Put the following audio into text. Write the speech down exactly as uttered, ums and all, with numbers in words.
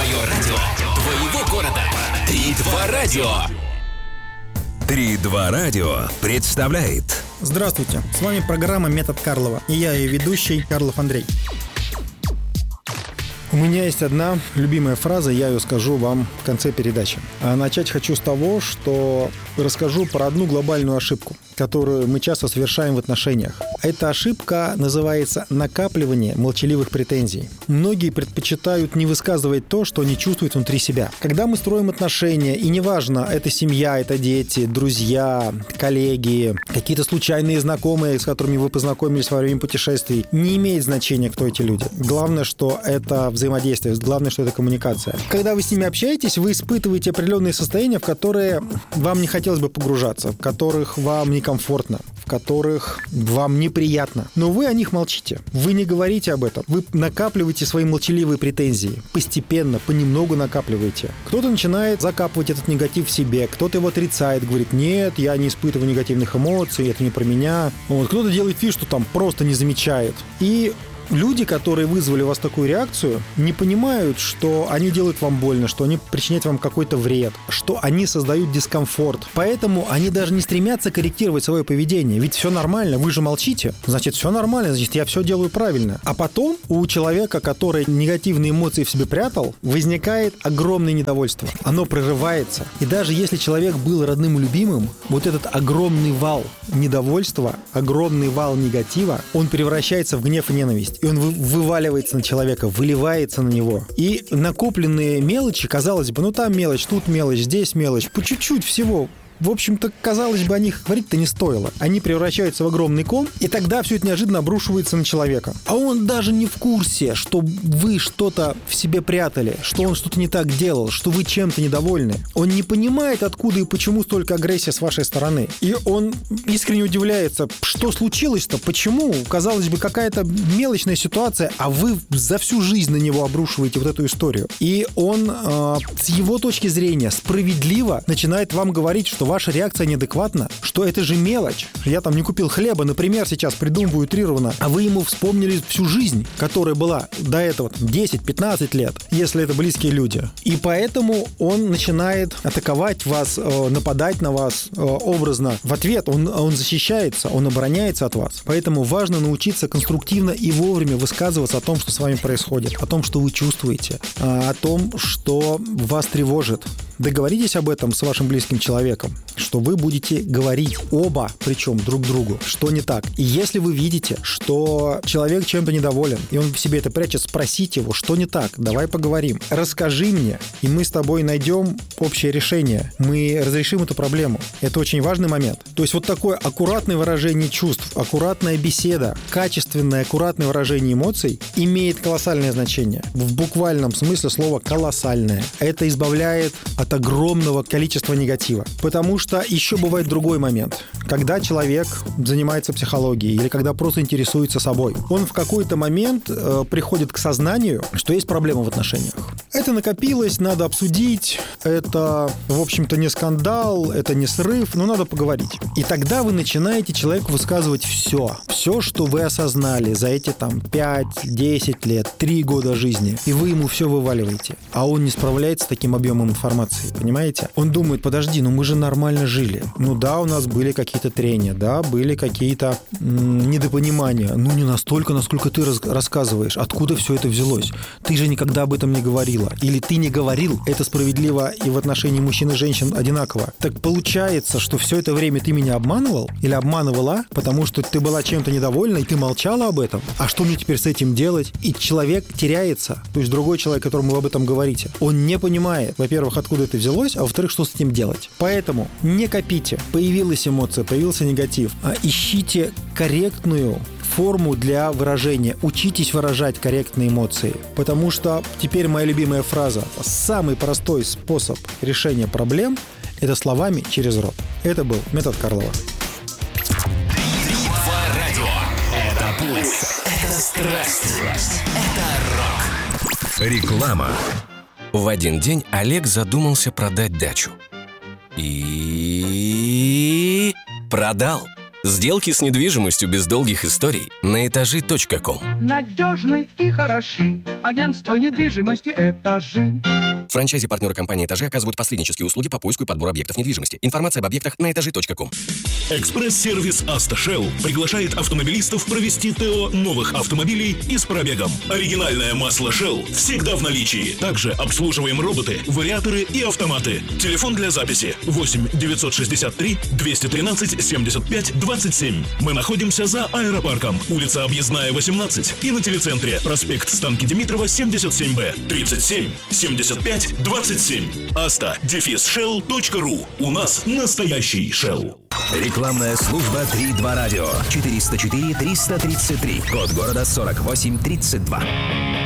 Твое радио твоего города. Три-два радио. Три-два радио представляет. Здравствуйте, с вами программа «Метод Карлова», и я ее ведущий Карлов Андрей. У меня есть одна любимая фраза, я ее скажу вам в конце передачи. А начать хочу с того, что расскажу про одну глобальную ошибку, которую мы часто совершаем в отношениях. Эта ошибка называется накапливание молчаливых претензий. Многие предпочитают не высказывать то, что они чувствуют внутри себя. Когда мы строим отношения, и неважно, это семья, это дети, друзья, коллеги, какие-то случайные знакомые, с которыми вы познакомились во время путешествий, не имеет значения, кто эти люди. Главное, что это взаимодействие, главное, что это коммуникация. Когда вы с ними общаетесь, вы испытываете определенные состояния, в которые вам не хотелось бы погружаться, в которых вам некомфортно, в которых вам неприятно. Но вы о них молчите. Вы не говорите об этом. Вы накапливаете свои молчаливые претензии. Постепенно, понемногу накапливаете. Кто-то начинает закапывать этот негатив в себе, кто-то его отрицает, говорит: нет, я не испытываю негативных эмоций, это не про меня. Вот. Кто-то делает вид, что там просто не замечает. И люди, которые вызвали у вас такую реакцию, не понимают, что они делают вам больно, что они причиняют вам какой-то вред, что они создают дискомфорт. Поэтому они даже не стремятся корректировать свое поведение. Ведь все нормально, вы же молчите. Значит, все нормально, значит, я все делаю правильно. А потом у человека, который негативные эмоции в себе прятал, возникает огромное недовольство. Оно прорывается. И даже если человек был родным и любимым, вот этот огромный вал недовольства, огромный вал негатива, он превращается в гнев и ненависть. И он вываливается на человека, выливается на него. И накопленные мелочи, казалось бы, ну там мелочь, тут мелочь, здесь мелочь, по чуть-чуть всего. В общем-то, казалось бы, о них говорить-то не стоило. Они превращаются в огромный ком, и тогда все это неожиданно обрушивается на человека. А он даже не в курсе, что вы что-то в себе прятали, что он что-то не так делал, что вы чем-то недовольны. Он не понимает, откуда и почему столько агрессии с вашей стороны. И он искренне удивляется, что случилось-то, почему? Казалось бы, какая-то мелочная ситуация, а вы за всю жизнь на него обрушиваете вот эту историю. И он э, с его точки зрения справедливо начинает вам говорить, что ваша реакция неадекватна, что это же мелочь. Я там не купил хлеба, например, сейчас придумываю утрированно, а вы ему вспомнили всю жизнь, которая была до этого десять-пятнадцать лет, если это близкие люди. И поэтому он начинает атаковать вас, нападать на вас образно. В ответ он, он защищается, он обороняется от вас. Поэтому важно научиться конструктивно и вовремя высказываться о том, что с вами происходит, о том, что вы чувствуете, о том, что вас тревожит. Договоритесь об этом с вашим близким человеком, что вы будете говорить оба, причем друг другу, что не так. И если вы видите, что человек чем-то недоволен, и он в себе это прячет, спросите его, что не так, давай поговорим. Расскажи мне, и мы с тобой найдем общее решение. Мы разрешим эту проблему. Это очень важный момент. То есть вот такое аккуратное выражение чувств, аккуратная беседа, качественное, аккуратное выражение эмоций имеет колоссальное значение. В буквальном смысле слова колоссальное. Это избавляет от огромного количества негатива. Потому что еще бывает другой момент. Когда человек занимается психологией или когда просто интересуется собой, он в какой-то момент э, приходит к сознанию, что есть проблема в отношениях. Это накопилось, надо обсудить, это, в общем-то, не скандал, это не срыв, но надо поговорить. И тогда вы начинаете человеку высказывать все. Все, что вы осознали за эти там пять-десять лет, три года жизни. И вы ему все вываливаете. А он не справляется с таким объемом информации, понимаете? Он думает: подожди, ну мы же нормально жили. Ну да, у нас были какие-то трения, да, были какие-то м- недопонимания. Ну не настолько, насколько ты раз- рассказываешь. Откуда все это взялось? Ты же никогда об этом не говорила. Или ты не говорил. Это справедливо и в отношении мужчин и женщин одинаково. Так получается, что все это время ты меня обманывал или обманывала, потому что ты была чем-то недовольна, и ты молчала об этом. А что мне теперь с этим делать? И человек теряется. То есть другой человек, которому вы об этом говорите, он не понимает, во-первых, откуда это взялось, а во-вторых, что с этим делать. Поэтому не копите. Появилась эмоция, появился негатив. А ищите корректную форму для выражения. Учитесь выражать корректные эмоции. Потому что теперь моя любимая фраза: самый простой способ решения проблем – это словами через рот. Это был метод Карлова. Три-два радио. Это пульс. Это страсть. Это рок. Реклама. В один день Олег задумался продать дачу. И продал. Сделки с недвижимостью без долгих историй на этажи точка ком. Надежный и хороший. Агентство недвижимости «Этажи». Франчайзи-партнеры компании «Этажи» оказывают посреднические услуги по поиску и подбору объектов недвижимости. Информация об объектах на этажи точка ком. Экспресс-сервис «АвтоШелл» приглашает автомобилистов провести ТО новых автомобилей и с пробегом. Оригинальное масло Shell всегда в наличии. Также обслуживаем роботы, вариаторы и автоматы. Телефон для записи восемь девятьсот шестьдесят три двести тринадцать семьдесят пять двадцать семь. Мы находимся за аэропарком, улица Объездная, восемнадцать, и на телецентре проспект Станки Димитрова, семьдесят семь Б, тридцать семь семьдесят пять двадцать семь. Аста дефис шелл точка ру. У нас настоящий Shell. Рекламная служба три два радио. четыреста четыре триста тридцать три. Код города сорок восемь тридцать два.